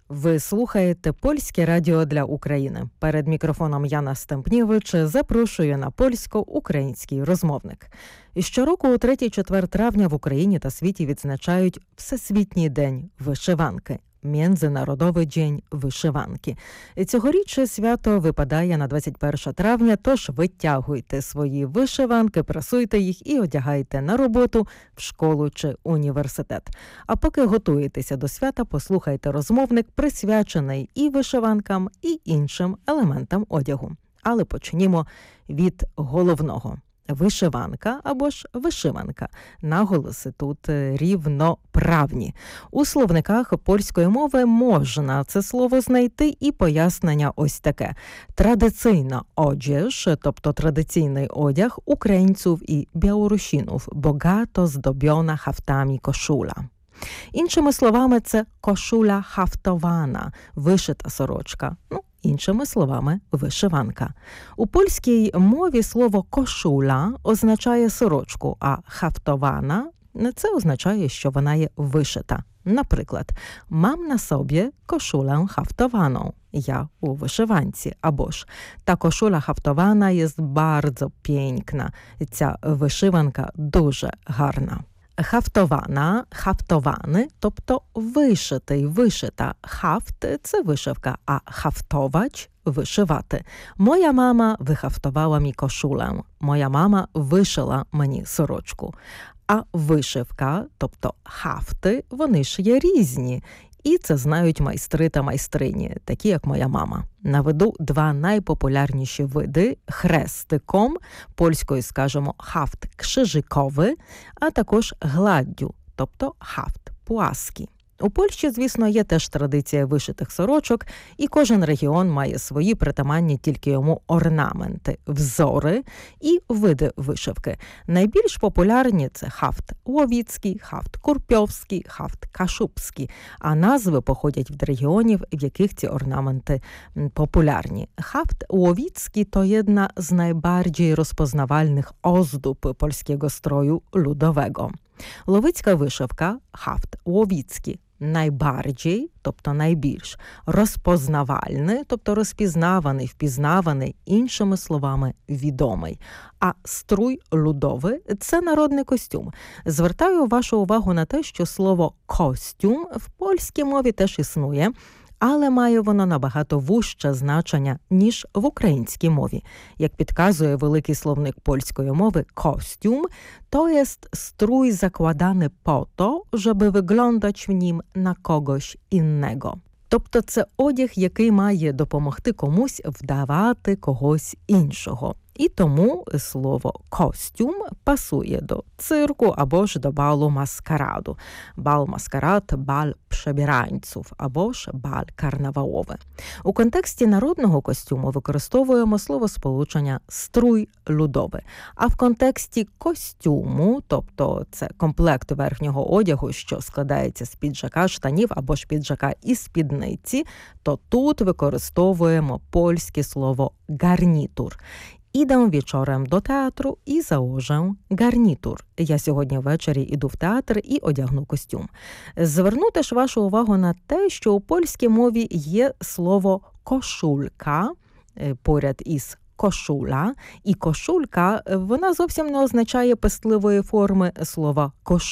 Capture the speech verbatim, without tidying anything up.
Ви слухаєте Польське радіо для України. Перед мікрофоном Яна Стемпнєвич запрошую на польсько-український розмовник. І щороку у третій-четвер травня в Україні та світі відзначають Всесвітній день вишиванки. Міжнародний день вишиванки. І цьогоріч свято випадає на двадцять перше травня, тож витягуйте свої вишиванки, прасуйте їх і одягайте на роботу, в школу чи університет. А поки готуєтеся до свята, послухайте розмовник, присвячений і вишиванкам, і іншим елементам одягу. Але почнімо від головного. Вишиванка або ж вишиванка. Наголоси тут рівноправні. У словниках польської мови можна це слово знайти і пояснення ось таке. Традиційна одяж, тобто традиційний одяг українців і білорусинів, багато здобьона хафтами кошула. Іншими словами, це кошуля хафтована, вишита сорочка. Ну, іншими словами, вишиванка. У польській мові слово кошуля означає сорочку, а хафтована – це означає, що вона є вишита. Наприклад, «Мам на собі кошулę haftowaną». Я у вишиванці. Або ж «Та кошуля хафтована є bardzo piękna». Ця вишиванка дуже гарна. Хафтована, хафтовани, тобто вишитий, вишита. Хафт – це вишивка, а хафтовач – вишивати. Моя мама вихафтувала мій кошулем. Моя мама вишила мені сорочку. А вишивка, тобто хафти, вони ж є різні. І це знають майстри та майстрині, такі як моя мама. Наведу два найпопулярніші види – хрестиком, польською скажемо хафт крzyżykowy, а також гладдю, тобто хафт пłaski. У Польщі, звісно, є теж традиція вишитих сорочок, і кожен регіон має свої притаманні тільки йому орнаменти, взори і види вишивки. Найбільш популярні – це хафт łowicki, хафт курпьовський, хафт кашубський, а назви походять від регіонів, в яких ці орнаменти популярні. Хафт łowicki – to jedna z najbardziej rozpoznawalnych ozdób polskiego stroju ludowego. Ловицька вишивка, хафт łowicki, найбарджій, тобто найбільш, розпознавальний, тобто розпізнаваний, впізнаваний, іншими словами, відомий. А струй людовий – це народний костюм. Звертаю вашу увагу на те, що слово «костюм» в польській мові теж існує, але має воно набагато вужче значення, ніж в українській мові. Як підказує великий словник польської мови, костюм – to jest strój zakładany po to, żeby wyglądać w nim na kogoś innego. Тобто це одяг, який має допомогти комусь вдавати когось іншого. І тому слово «костюм» пасує до цирку або ж до балу маскараду. Бал-маскарад – баль przebirańców або ж баль карнаваловий. У контексті народного костюму використовуємо словосполучення «струй людовий». А в контексті костюму, тобто це комплект верхнього одягу, що складається з піджака, штанів або ж піджака і спідниці, то тут використовуємо польське слово «гарнітур». Іdę wieczorem do teatru і założę гарнітур. Я сьогодні ввечері іду в театр і одягну костюм. Зверну теж вашу увагу на те, що у польській мові є слово «кошулька» поряд із «кошуля». І «кошулька» вона зовсім не означає пестливої форми слова «кошуля».